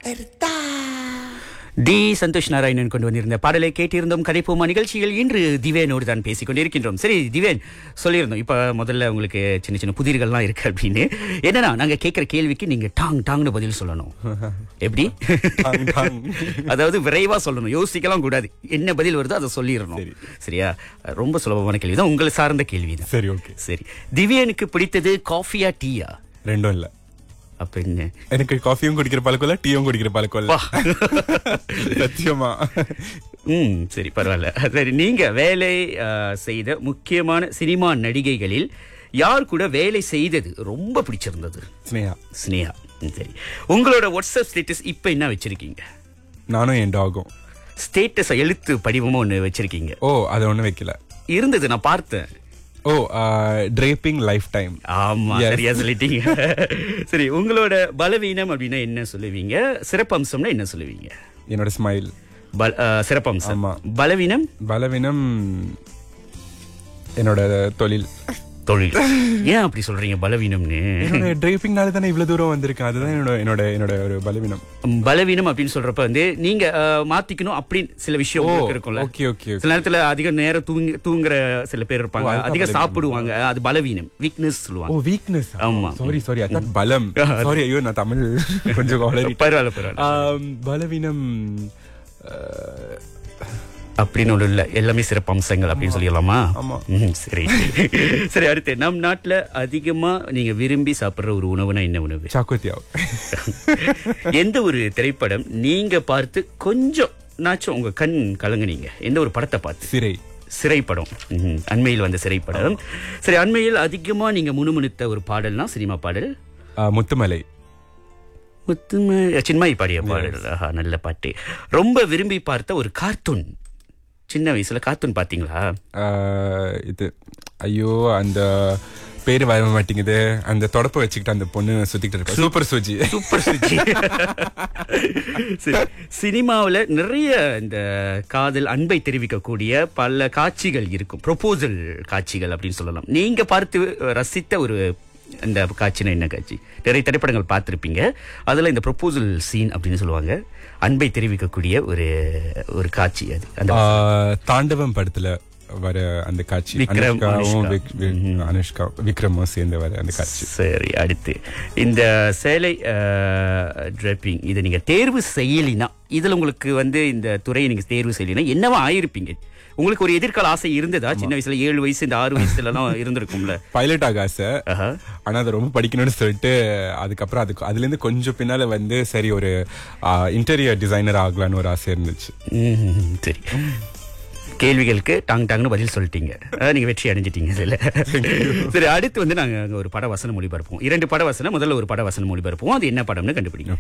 D Santhosh Narayanan கொண்டு வந்திருந்த பாடலை கேட்டிருந்தோம். கதைப்போமா நிகழ்ச்சிகள் இன்று திவேனோடு தான் பேசிக் கொண்டிருக்கின்றோம். சரி திவேன், சொல்லியிருந்தோம் இப்ப முதல்ல உங்களுக்கு சின்ன சின்ன புதிர்கள்லாம் இருக்கு அப்படின்னு. என்னன்னா நாங்க கேட்கிற கேள்விக்கு நீங்க டாங் டாங்னு பதில் சொல்லணும். எப்படி? அதாவது விரைவா சொல்லணும், யோசிக்கலாம் கூடாது. என்ன பதில் வருதோ அதை சொல்லிடணும். சரியா? ரொம்ப சுலபமான கேள்வி தான், உங்களை சார்ந்த கேள்வி தான். சரி, ஓகே. சரி, திவ்யனுக்கு பிடித்தது காஃபியா டீயா? ரெண்டும் இல்ல. அப்ப என்ன? எனக்கு காஃபியும் குடிக்கிற பழக்கம் இல்ல, டீயும் குடிக்கிற பழக்கம் இல்ல. சத்தியமா. சரி, பரவாயில்ல. சரி, நீங்க வேலை செய்த முக்கியமான சினிமா நடிகைகளில் யார் கூட வேலை செய்தது ரொம்ப பிடிச்சிருந்தது? ஸ்னேகா. சரி, உங்களோட வாட்ஸ்அப் ஸ்டேட்டஸ் இப்ப என்ன வச்சிருக்கீங்க? நானும் என் டாகும். ஸ்டேட்டஸ் எழுத்து படிவமும் ஒண்ணு வச்சிருக்கீங்க? ஓ, அது ஒண்ணு வைக்கல. இருந்தது, நான் பார்த்தேன். ஓ, டிரேப்பிங் லைஃப் டைம். ஆமா, சரியா சொல்லிட்டீங்க. சரி, உங்களோட பலவீனம் அப்படின்னா என்ன சொல்லுவீங்க? சிறப்பம்சம்னா என்ன சொல்லுவீங்க? என்னோட ஸ்மைல். சிறப்பம்சம். பலவீனம்? பலவீனம் என்னோட தொழில். ஏன் அப்படி சொல்றீங்க பலவீனம்னு? டிரைப்பிங்னால தானே இவ்வளவு தூரம் வந்திருக்கேன். அதுதான் என்னோட ஒரு பலவீனம். பலவீனம் அப்படின்னு சொல்றப்ப வந்து நீங்க மாத்திக்கணும் அப்படின்னு சில விஷயம் இருக்கும்ல. சில நேரத்துல அதிக நேரம் தூங்குற சில பேர் இருப்பாங்க, அதிக சாப்பிடுவாங்க, அது பலவீனம், வீக்னஸ் சொல்லுவாங்க. ஓ, வீக்னஸ். ஆமா, சாரி அதான் பலம். சாரி, ஐயோ, நான் தமிழ் கொஞ்சம் பரவாயில்ல. பலவீனம் அப்படின்னு ஒண்ணு இல்ல, எல்லாமே சிறப்பு அம்சங்கள் அப்படின்னு சொல்லிடலாமா? சரி சரி, அடுத்து நம் நாட்டுல அதிகமா நீங்க விரும்பி சாப்பிடுற ஒரு உணவுனா என்ன உணவு? சாக்கோத்தியா. எந்த ஒரு திரைப்படம் நீங்க பார்த்து கொஞ்சம் நாச்சும் உங்க கண் கலங்குனீங்க? எந்த ஒரு படத்தை பார்த்து? சிறைப்படம். அண்மையில் வந்த சிறைப்படம். சரி, அண்மையில் அதிகமா நீங்க முணுமுணுத்த ஒரு பாடல்னா சினிமா பாடல்? முத்துமலை. சின்மயி பாடிய பாடல். நல்ல பாட்டு. ரொம்ப விரும்பி பார்த்த ஒரு கார்ட்டூன், சின்ன வயசுல கார்ட்டூன் பாத்தீங்களா? இது, ஐயோ, அந்த பேரு வர மாட்டேங்குது. அந்த தொடப்ப வச்சுக்கிட்டு அந்த பொண்ணு சுத்திக்கிட்டு இருக்க, சூப்பர் சுஜி. சினிமாவில் நிறைய இந்த காதல், அன்பை தெரிவிக்கக்கூடிய பல காட்சிகள் இருக்கும், ப்ரொபோசல் காட்சிகள் அப்படின்னு சொல்லலாம். நீங்க பார்த்து ரசித்த ஒரு அந்த காட்சினா என்ன காட்சி? நிறைய திரைப்படங்கள் பார்த்திருப்பீங்க, அதுல இந்த ப்ரொபோசல் சீன் அப்படின்னு சொல்லுவாங்க, அன்பை தெரிவிக்கக்கூடிய ஒரு காட்சி. அது அந்த தாண்டவம் படத்துல வர அந்த காட்சி. அனுஷ்கா விக்ரமும் சேர்ந்து வர அந்த காட்சி. சரி, அடுத்து இந்த சேலை டிராப்பிங், இதை நீங்க தேர்வு செய்யலினா, இதுல உங்களுக்கு வந்து இந்த துறையை நீங்க தேர்வு செய்யலினா என்னவா ஆயிருப்பீங்க? உங்களுக்கு ஒரு எதிர்கால ஆசை இருந்ததா? சின்ன வயசுல 7 வயசு, இந்த 6 வயசுல எல்லாம் இருந்திருக்கும்ல. பைலட் ஆக ஆசை. ஆனா அதை ரொம்ப படிக்கணும்னு சொல்லிட்டு அதுக்கப்புறம் அதுல இருந்து கொஞ்சம் பின்னால வந்து சரி ஒரு இன்டீரியர் டிசைனர் ஆகலான்னு ஒரு ஆசை இருந்துச்சு. சரி, கேள்விகளுக்கு டாங் டாங்னு பதில் சொல்லிட்டீங்க, நீங்க வெற்றி அடைஞ்சிட்டீங்க இதுல. சரி, அடுத்து வந்து நாங்க ஒரு பட வசனம் மொழிபெயர்ப்போம். 2 பட வசனம். முதல்ல ஒரு பட வசனம் மொழிபெயர்ப்போம், அது என்ன படம்னு கண்டுபிடிங்க.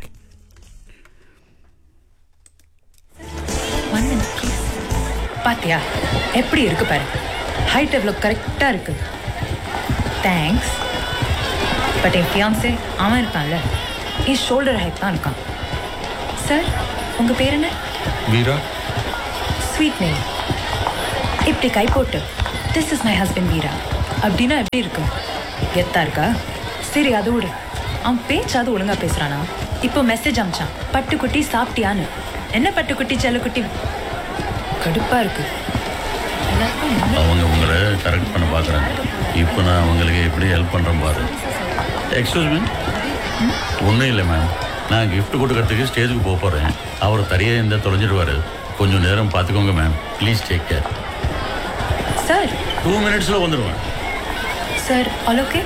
பாத்தியா எப்படி இருக்கு பாரு, ஹைட் எவ்வளோ கரெக்டா இருக்கு. தேங்க்ஸ். பட் என் ஃபியான்சே அவன் இருக்கான்ல, என் ஷோல்டர் ஹைட் தான் இருக்கான். சார், உங்க பேர் என்ன? வீரா. Sweet name. இப்படி கை போட்டு திஸ் இஸ் மை ஹஸ்பண்ட் வீரா அப்படின்னா எப்படி இருக்கு? கெத்தா இருக்கா? சரி, அது விடு. அவன் பேச்சாவது ஒழுங்கா பேசுறானா? இப்போ மெசேஜ் அமிச்சான், பட்டுக்குட்டி சாப்பிட்டியான்னு. என்ன பட்டுக்குட்டி செல்லக்குட்டி? கடுப்பா இருக்கு. அவங்க உங்களை கரெக்ட் பண்ண பார்க்குறாங்க. இப்போ நான் அவங்களுக்கு எப்படி ஹெல்ப் பண்ணுறேன் பாரு. Excuse me. ஒன்றும் இல்லை மேம், நான் கிஃப்ட் கொடுக்கறதுக்கு ஸ்டேஜுக்கு போக போகிறேன். அவர் தரையே இந்த தொலைஞ்சிடுவார். கொஞ்சம் நேரம் பார்த்துக்கோங்க ma'am, please take care. Sir, 2 மினிட்ஸில் வந்துடுவேன். Sir, all okay?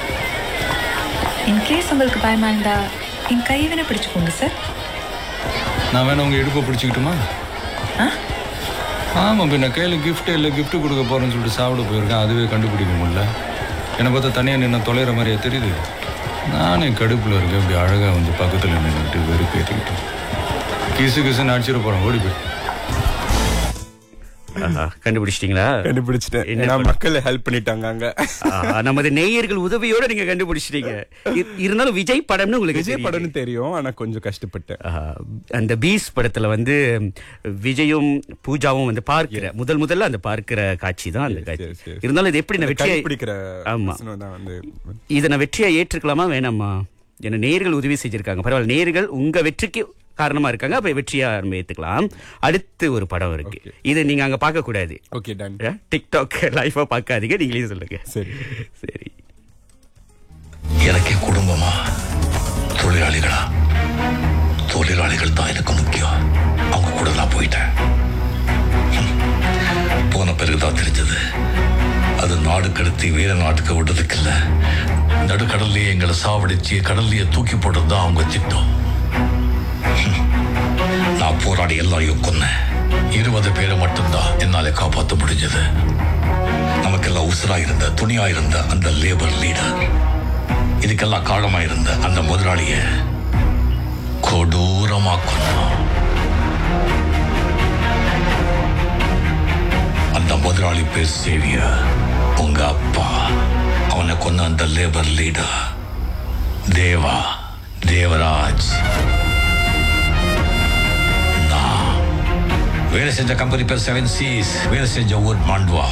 இன்கேஸ் உங்களுக்கு பயமா இருந்தா என் கையை வேணா பிடிச்சுக்கோங்க சார். நான் வேணா உங்கள் இடுப்பை பிடிச்சிக்கிட்டுமா? ஆமாம், பின்ன கையில் கிஃப்ட்டு இல்லை, கிஃப்ட்டு கொடுக்க போகிறேன்னு சொல்லிட்டு சாப்பிட போயிருக்கேன். அதுவே கண்டுபிடிக்க முடியல. என்னை பார்த்தா தனியாக நின்று தொலைகிற மாதிரியே தெரியுது. நானே கடுப்பில் இருக்கேன். இப்படி அழகாக வந்து பக்கத்தில் நின்றுட்டு வெறுப்பேற்றிக்கிட்டு கிசுன்னு அடிச்சிட போகிறேன். ஓடி போய் கண்டுபிடிச்சிட்டீங்களா? கண்டுபிடிச்சிட்டேன். மக்கள் ஹெல்ப் பண்ணிட்டாங்க. நமது நேயர்கள் உதவியோட நீங்க கண்டுபிடிச்சிட்டீங்க. இருந்தாலும் விஜய் படம்னு உங்களுக்கு விஜய் படம்னு தெரியும், ஆனா கொஞ்சம் கஷ்டப்பட்டேன். அந்த பீஸ் படத்துல வந்து விஜயும் பூஜாவும் வந்து பார்க்கிற முதல்ல அந்த பார்க்கிற காட்சி தான் அந்த காட்சி. இருந்தாலும் இது எப்படி நான் வெற்றியை பிடிக்கிற? ஆமா, இதை நான் வெற்றியை ஏற்றுக்கலாமா வேணாமா? என்ன நேயர்கள் உதவி செஞ்சிருக்காங்க, பரவாயில்ல. நேயர்கள் உங்க வெற்றிக்கு காரணமா இருக்காங்க. அப்ப வெற்றியா நம்ம ஏத்துக்கலாம். அடுத்து ஒரு படம் இருக்கு, இது நீங்க அங்க பார்க்க கூடாது. Okay done. டிக்டாக் லைஃபா பார்க்காதீங்க, நீங்களே சொல்லுங்க. சரி சரி. எனக்கே குடும்பமா தொழிலாளிகளா? தொழிலாளிகள் தான் எனக்கு முக்கியம். அவங்க கூட நான் போயிட்டேன். போன பிறகுதான் தெரிஞ்சது, அது நாடு கடத்தி வேற நாட்டுக்கு விடுறதுக்கு இல்ல, நடுக்கடல்லையே எங்களை சாவடிச்சு கடல்லையே தூக்கி போடுறதுதான் அவங்க திட்டம். நான் போராடி எல்லாரையும் கொன்னேன். 20 பேரை மட்டும்தான் என்னால காப்பாற்ற முடிஞ்சது. நமக்கெல்லாம் உசுரா இருந்த, துணியா இருந்த அந்த லேபர் லீடர், இதுக்கெல்லாம் காரணமா இருந்த அந்த முதலாளிய கொடூரமா கொன்னான். அந்த முதலாளி பேர் சேவியர். உங்க அப்பா அவனை கொன்ன அந்த லேபர் லீடர் தேவராஜ். நான் வேலை செஞ்ச கம்பெனி பேர் 7 Seas, வேலை செஞ்ச ஊர் மாண்ட்வா.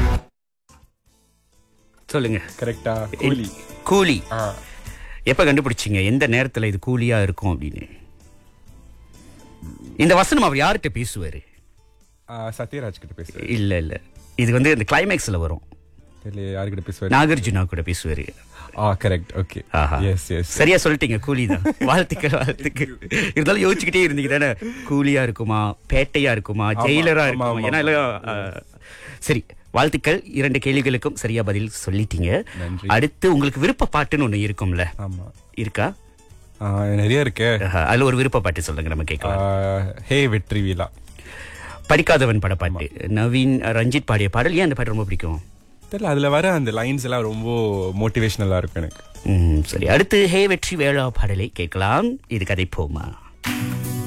சொல்லுங்க. கரெக்டா? கூலி. எப்ப கண்டுபிடிச்சீங்க எந்த நேரத்துல இது கூலியா இருக்கும் அப்படின்னு? இந்த வசனம் அவர் யார்கிட்ட பேசுவாரு? சத்யராஜ் கிட்ட பேசுவாரு. இல்ல இது வந்து இந்த கிளைமேக்ஸ்ல வரும். யாருக்கிட்ட பேசுவாரு? நாகார்ஜுனா கூட பேசுவாரு. கரெக்ட். ஓகே. சரியா சொல்லிட்டீங்க, கூலி தான். வாழ்த்துக்கள். இருந்தாலும் யோசிச்சுக்கிட்டே இருந்தீங்க தானே, கூலியா இருக்குமா, பேட்டையா இருக்குமா, ஜெயிலரா இருக்குமா? ஏன்னா சரி, வாழ்த்துக்கள். 2 கேள்விகளுக்கும் சரியா பதில் சொல்லிட்டீங்க. அடுத்து உங்களுக்கு விருப்ப பாட்டுன்னு ஒண்ணு இருக்கும்ல? ஆமா. இருக்கா? நிறைய இருக்கு. அதுல ஒரு விருப்ப பாட்டு சொல்லுங்க, நம்ம கேட்கலாம். ஹே வெற்றி வீலா, படிக்காதவன் பட பாட்டு. நவீன் ரஞ்சித் பாடிய பாடல். ஏன் அந்த பாட்டு ரொம்ப பிடிக்கும்? தெரியல, அதுல வர அந்த லைன்ஸ் எல்லாம் ரொம்ப மோட்டிவேஷனலா இருக்கும் எனக்கு. சரி, அடுத்து ஹே வெற்றி வேளா பாடலை கேட்கலாம். இது கதை போமா?